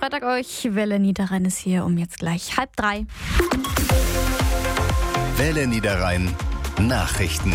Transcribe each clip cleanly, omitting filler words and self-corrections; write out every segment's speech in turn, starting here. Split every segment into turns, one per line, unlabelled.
Freitag euch. Welle Niederrhein ist hier um jetzt gleich 2:30.
Welle Niederrhein Nachrichten.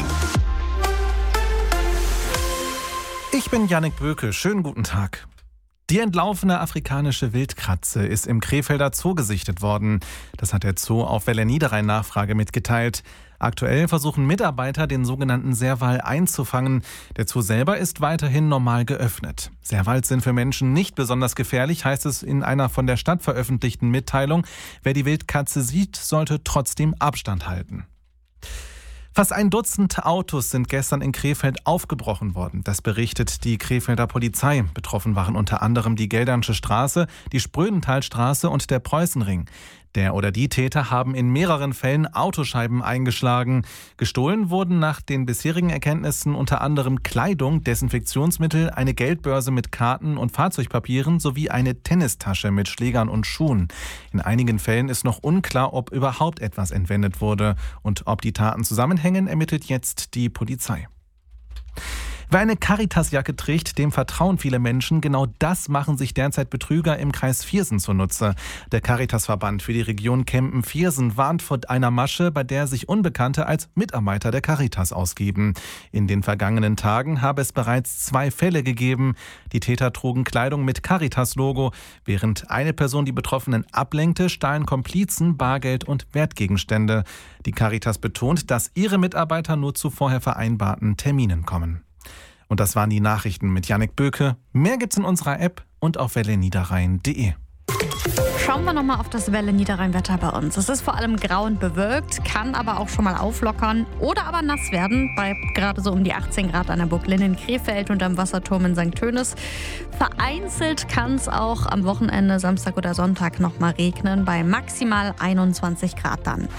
Ich bin Jannik Böke. Schönen guten Tag. Die entlaufene afrikanische Wildkatze ist im Krefelder Zoo gesichtet worden. Das hat der Zoo auf Welle Niederrhein Nachfrage mitgeteilt. Aktuell versuchen Mitarbeiter, den sogenannten Serval einzufangen. Der Zoo selber ist weiterhin normal geöffnet. Servals sind für Menschen nicht besonders gefährlich, heißt es in einer von der Stadt veröffentlichten Mitteilung. Wer die Wildkatze sieht, sollte trotzdem Abstand halten. Fast ein Dutzend Autos sind gestern in Krefeld aufgebrochen worden. Das berichtet die Krefelder Polizei. Betroffen waren unter anderem die Geldernsche Straße, die Sprödenthalstraße und der Preußenring. Der oder die Täter haben in mehreren Fällen Autoscheiben eingeschlagen. Gestohlen wurden nach den bisherigen Erkenntnissen unter anderem Kleidung, Desinfektionsmittel, eine Geldbörse mit Karten und Fahrzeugpapieren sowie eine Tennistasche mit Schlägern und Schuhen. In einigen Fällen ist noch unklar, ob überhaupt etwas entwendet wurde. Und ob die Taten zusammenhängen, ermittelt jetzt die Polizei. Wer eine Caritas-Jacke trägt, dem vertrauen viele Menschen. Genau das machen sich derzeit Betrüger im Kreis Viersen zunutze. Der Caritas-Verband für die Region Kempen-Viersen warnt vor einer Masche, bei der sich Unbekannte als Mitarbeiter der Caritas ausgeben. In den vergangenen Tagen habe es bereits 2 Fälle gegeben. Die Täter trugen Kleidung mit Caritas-Logo. Während eine Person die Betroffenen ablenkte, stahlen Komplizen Bargeld und Wertgegenstände. Die Caritas betont, dass ihre Mitarbeiter nur zu vorher vereinbarten Terminen kommen. Und das waren die Nachrichten mit Jannik Böke. Mehr gibt's in unserer App und auf welleniederrhein.de.
Schauen wir nochmal auf das Welle Niederrhein-Wetter bei uns. Es ist vor allem grau und bewölkt, kann aber auch schon mal auflockern oder aber nass werden. Bei gerade so um die 18 Grad an der Burg Linn in Krefeld und am Wasserturm in St. Tönis. Vereinzelt kann es auch am Wochenende, Samstag oder Sonntag, nochmal regnen, bei maximal 21 Grad dann.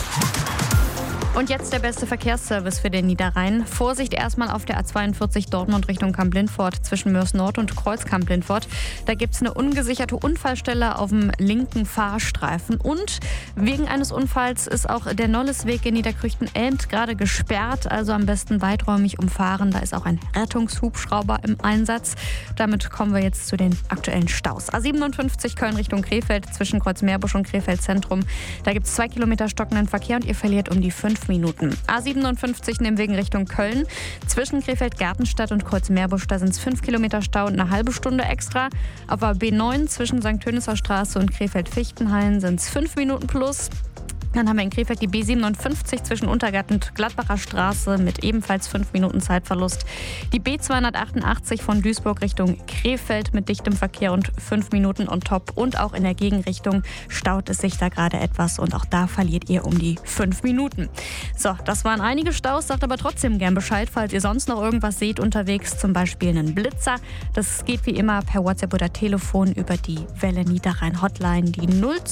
Und jetzt der beste Verkehrsservice für den Niederrhein. Vorsicht erstmal auf der A42 Dortmund Richtung Kamp-Lindfort zwischen Mörs Nord und Kreuz-Kamp-Lindfort. Da gibt es eine ungesicherte Unfallstelle auf dem linken Fahrstreifen. Und wegen eines Unfalls ist auch der Nollesweg in Niederkrüchten-Elmt gerade gesperrt. Also am besten weiträumig umfahren. Da ist auch ein Rettungshubschrauber im Einsatz. Damit kommen wir jetzt zu den aktuellen Staus. A57 Köln Richtung Krefeld zwischen Kreuzmeerbusch und Krefeld Zentrum. Da gibt es 2 Kilometer stockenden Verkehr und ihr verliert um die 5 Minuten. A57 Nimwegen Richtung Köln. Zwischen Krefeld-Gartenstadt und Kreuzmeerbusch, da sind es 5 Kilometer Stau und eine halbe Stunde extra. Auf der B9 zwischen St. Töniser Straße und Krefeld-Fichtenhain sind es 5 Minuten plus. Dann haben wir in Krefeld die B57 zwischen Untergart und Gladbacher Straße mit ebenfalls 5 Minuten Zeitverlust. Die B288 von Duisburg Richtung Krefeld mit dichtem Verkehr und 5 Minuten on top. Und auch in der Gegenrichtung staut es sich da gerade etwas und auch da verliert ihr um die 5 Minuten. So, das waren einige Staus, sagt aber trotzdem gern Bescheid, falls ihr sonst noch irgendwas seht unterwegs, zum Beispiel einen Blitzer. Das geht wie immer per WhatsApp oder Telefon über die Welle Niederrhein Hotline, die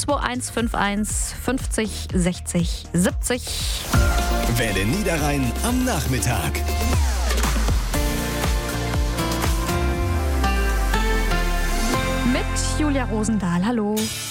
02151 50 60 70.
Welle Niederrhein am Nachmittag.
Mit Julia Rosendahl. Hallo.